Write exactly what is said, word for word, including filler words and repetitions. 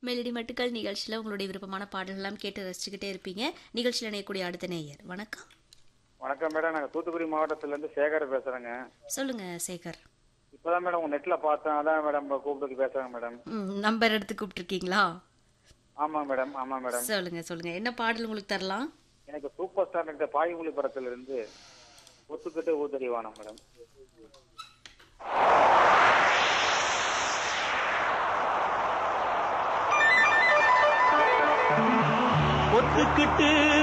Melody மட்டுக்கள் நிகழ்ச்சியில் உங்களுடைய விருப்பமான பாடல்கள்லாம் கேட்டு ரசிச்சுக்கிட்டே இருப்பீங்க. நிகழ்ச்சியில் இணையக்கூடிய அடுத்த நேயர். வணக்கம். வணக்கம் மேடம். நாங்கள் தூத்துக்குடி மாவட்டத்திலேருந்து சேகர் பேசுகிறேங்க. சொல்லுங்க சேகர். இப்போதான் மேடம் உங்கள் நெட்டில் பார்த்தேன், அதான் மேடம் கூப்பிட்டு பேசுகிறேங்க மேடம். ம் நம்பர் எடுத்து கூப்பிட்டுருக்கீங்களா? ஆமாம் மேடம், ஆமாம் மேடம். சொல்லுங்க சொல்லுங்க, என்ன பாடல் உங்களுக்கு தரலாம்? எனக்கு சூப்பர் ஸ்டார் நடித்த பாய்மொழி படத்திலிருந்து ஒத்துக்கிட்டு ஊதடி வானம் மேடம். ஒத்துக்கிட்டு